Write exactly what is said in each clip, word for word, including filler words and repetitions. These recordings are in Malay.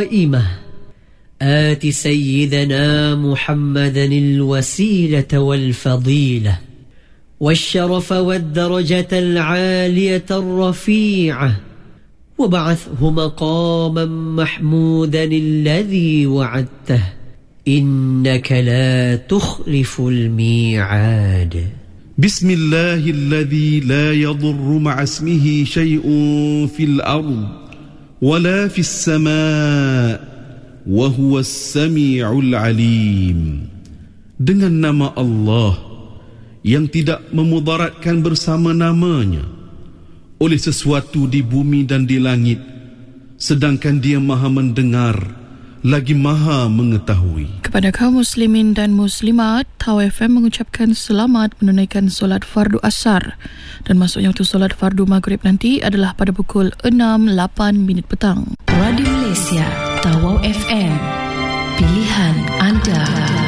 قائمة آت سيدنا محمدا الوسيلة والفضيلة والشرف والدرجة العالية الرفيعة وبعثه مقاما محمودا الذي وعدته إنك لا تخلف الميعاد. بسم الله الذي لا يضر مع اسمه شيء في الأرض ولا في السماء وهو السميع العليم. Dengan nama Allah yang tidak memudaratkan bersama namanya oleh sesuatu di bumi dan di langit, sedangkan Dia Maha mendengar lagi Maha mengetahui. Kepada kaum muslimin dan muslimat, Tau F M mengucapkan selamat menunaikan solat fardu asar, dan masuknya waktu solat fardu maghrib nanti adalah pada pukul enam lapan minit petang. Radio Malaysia, Tau F M, pilihan anda.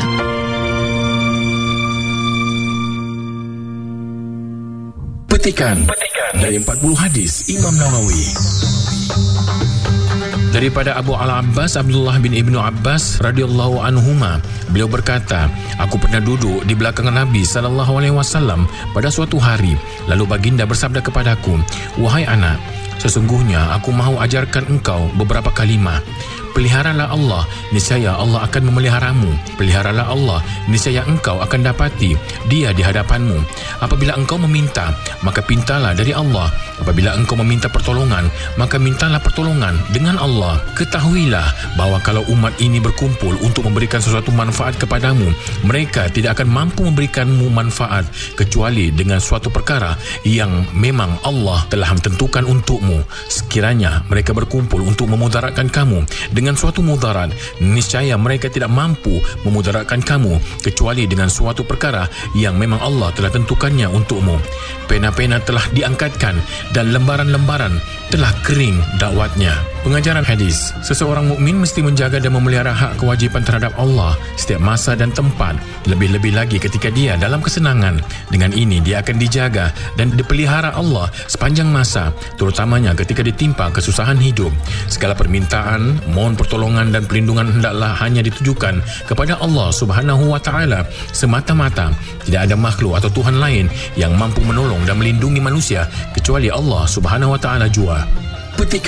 Petikan dari empat puluh hadis Imam Nawawi. Daripada Abu Al-Abbas Abdullah bin Ibnu Abbas radhiyallahu anhuma, beliau berkata, aku pernah duduk di belakang Nabi sallallahu alaihi wasallam pada suatu hari, lalu baginda bersabda kepadaku, wahai anak, sesungguhnya aku mahu ajarkan engkau beberapa kalimah. Peliharalah Allah, niscaya Allah akan memeliharamu. Peliharalah Allah, niscaya engkau akan dapati Dia di hadapanmu. Apabila engkau meminta, maka pintalah dari Allah. Apabila engkau meminta pertolongan, maka mintalah pertolongan dengan Allah. Ketahuilah bahawa kalau umat ini berkumpul untuk memberikan sesuatu manfaat kepadamu, mereka tidak akan mampu memberikanmu manfaat kecuali dengan suatu perkara yang memang Allah telah tentukan untukmu. Sekiranya mereka berkumpul untuk memudaratkan kamu dengan suatu mudarat, niscaya mereka tidak mampu memudaratkan kamu kecuali dengan suatu perkara yang memang Allah telah tentukannya untukmu. Pena-pena telah diangkatkan dan lembaran-lembaran telah kering dakwatnya. Pengajaran hadis, seseorang mukmin mesti menjaga dan memelihara hak kewajipan terhadap Allah setiap masa dan tempat, lebih-lebih lagi ketika dia dalam kesenangan. Dengan ini dia akan dijaga dan dipelihara Allah sepanjang masa, terutamanya ketika ditimpa kesusahan hidup. Segala permintaan, mohon pertolongan dan perlindungan hendaklah hanya ditujukan kepada Allah Subhanahu wa taala semata-mata. Tidak ada makhluk atau Tuhan lain yang mampu menolong dan melindungi manusia kecuali Allah Subhanahu wa taala jua. Petik